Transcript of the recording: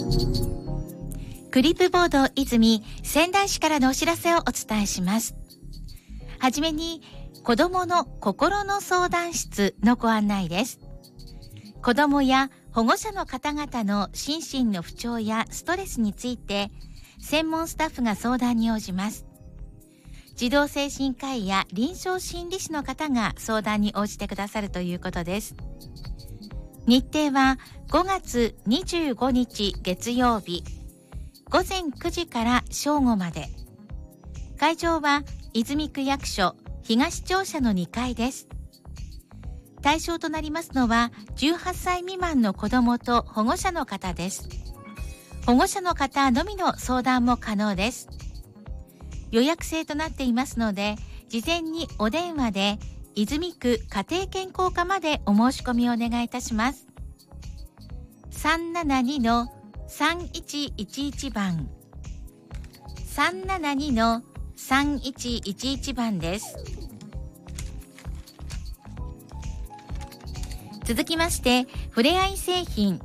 クリップボード泉仙台市からのお知らせをお伝えします。はじめに子どもの心の相談室のご案内です。子どもや保護者の方々の心身の不調やストレスについて専門スタッフが相談に応じます。児童精神科医や臨床心理士の方が相談に応じてくださるということです。日程は5月25日月曜日午前9時から正午まで。会場は泉区役所東庁舎の2階です。対象となりますのは18歳未満の子どもと保護者の方です。保護者の方のみの相談も可能です。予約制となっていますので、事前にお電話で泉区家庭健康課までお申し込みをお願いいたします。372-3111番372-3111番です。続きまして、ふれあい製品